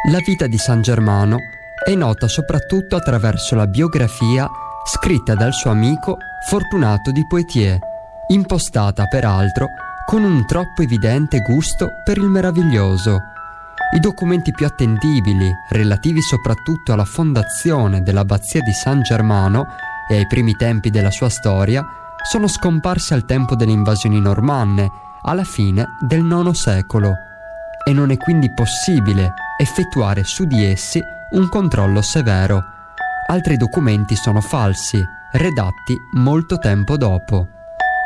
La vita di San Germano è nota soprattutto attraverso la biografia scritta dal suo amico Fortunato di Poitiers, impostata peraltro con un troppo evidente gusto per il meraviglioso. I documenti più attendibili, relativi soprattutto alla fondazione dell'abbazia di San Germano e ai primi tempi della sua storia, sono scomparsi al tempo delle invasioni normanne, alla fine del IX secolo, e non è quindi possibile effettuare su di essi un controllo severo. Altri documenti sono falsi, redatti molto tempo dopo.